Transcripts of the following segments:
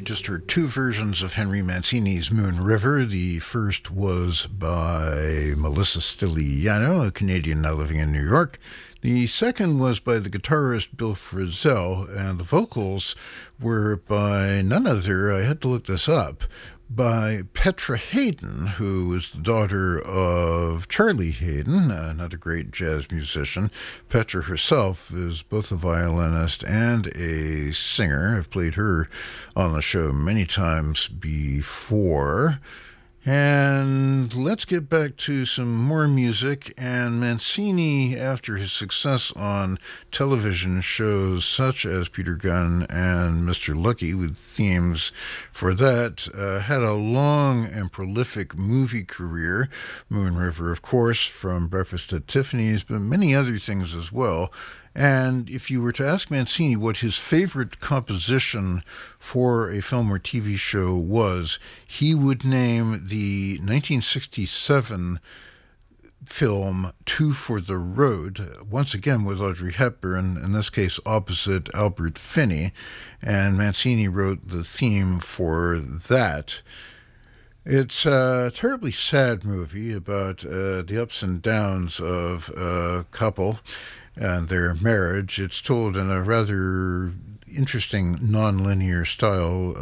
just heard two versions of Henry Mancini's Moon River. The first was by Melissa Stiliano, a Canadian now living in New York. The second was by the guitarist Bill Frisell, and the vocals were by none other, I had to look this up, by Petra Haden, who is the daughter of Charlie Haden, another great jazz musician. Petra herself is both a violinist and a singer. I've played her on the show many times before. And let's get back to some more music. And Mancini, after his success on television shows such as Peter Gunn and Mr. Lucky, with themes for that, had a long and prolific movie career. Moon River, of course, from Breakfast at Tiffany's, but many other things as well. And if you were to ask Mancini what his favorite composition for a film or TV show was, he would name the 1967 film Two for the Road, once again with Audrey Hepburn, in this case opposite Albert Finney, and Mancini wrote the theme for that. It's a terribly sad movie about the ups and downs of a couple and their marriage. It's told in a rather interesting non-linear style,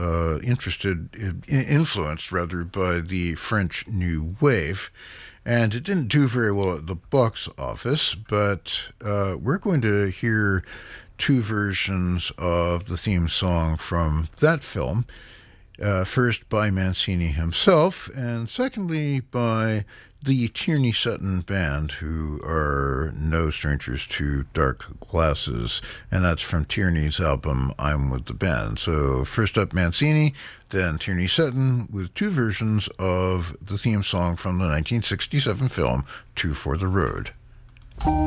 influenced rather by the French New Wave. And it didn't do very well at the box office, but we're going to hear two versions of the theme song from that film. First by Mancini himself, and secondly by the Tierney Sutton Band, who are no strangers to dark glasses, and that's from Tierney's album I'm With the Band. So first up Mancini, then Tierney Sutton, with two versions of the theme song from the 1967 film Two for the Road.